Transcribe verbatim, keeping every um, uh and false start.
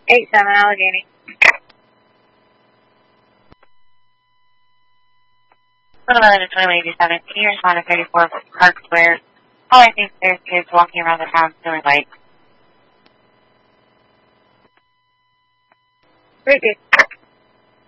eight seven Allegheny. Little Island of twenty-one eighty-seven. Can you respond to thirty-four Park Square? All I think there's kids walking around the town stealing bikes. Ricky.